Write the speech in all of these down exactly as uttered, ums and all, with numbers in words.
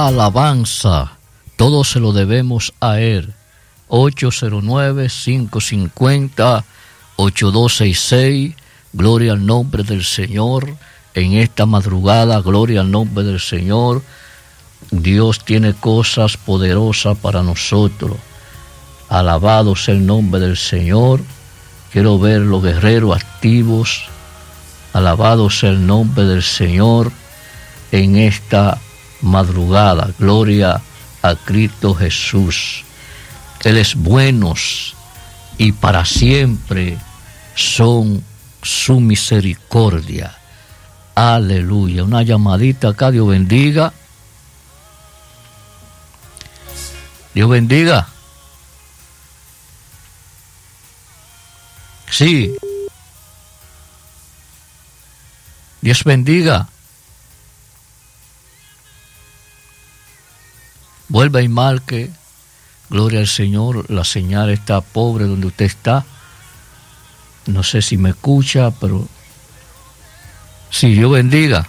toda alabanza, todo se lo debemos a Él. ocho cero nueve, cinco cinco cero, ocho dos seis seis, gloria al nombre del Señor. En esta madrugada, gloria al nombre del Señor. Dios tiene cosas poderosas para nosotros. Alabado sea el nombre del Señor. Quiero ver los guerreros activos. Alabado sea el nombre del Señor en esta madrugada. Gloria a Cristo Jesús. Él es bueno y para siempre son su misericordia. Aleluya. Una llamadita acá, Dios bendiga. Dios bendiga. Sí. Dios bendiga. Vuelva y marque. Gloria al Señor. La señal está pobre donde usted está. No sé si me escucha, pero sí, Dios bendiga.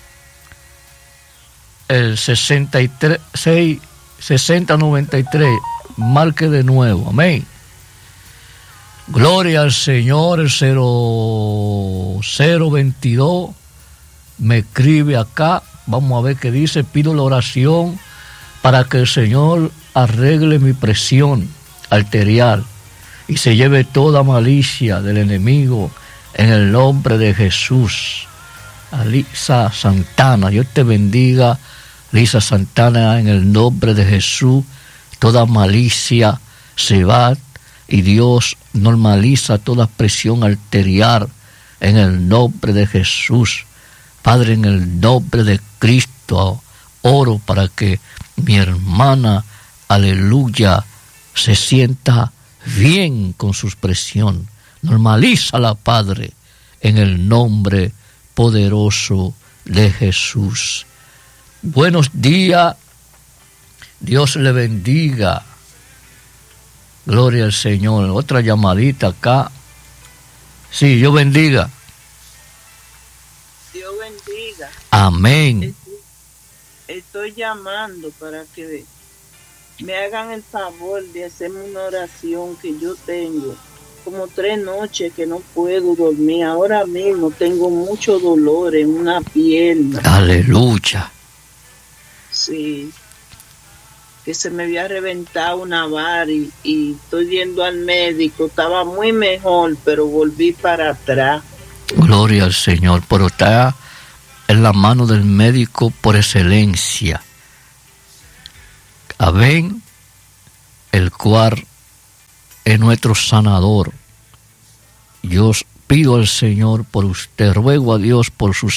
El sesenta y tres, seis, sesenta noventa y tres. Marque de nuevo. Amén. Gloria al Señor. El cero cero veintidós me escribe acá. Vamos a ver qué dice. Pido la oración para que el Señor arregle mi presión arterial y se lleve toda malicia del enemigo en el nombre de Jesús. A Lisa Santana, Dios te bendiga, Lisa Santana, en el nombre de Jesús. Toda malicia se va y Dios normaliza toda presión arterial en el nombre de Jesús. Padre, en el nombre de Cristo, oro para que mi hermana, aleluya, se sienta bien con su presión. Normalízala, Padre, en el nombre poderoso de Jesús. Buenos días, Dios le bendiga. Gloria al Señor. Otra llamadita acá. Sí, Dios bendiga. Dios bendiga. Amén. Estoy llamando para que me hagan el favor de hacerme una oración que yo tengo como tres noches que no puedo dormir. Ahora mismo tengo mucho dolor en una pierna. Aleluya. Sí. Que se me había reventado una vara y, y estoy yendo al médico. Estaba muy mejor, pero volví para atrás. Gloria al Señor. Pero está en la mano del médico por excelencia. Amén. El cual es nuestro sanador. Yo pido al Señor por usted, ruego a Dios por su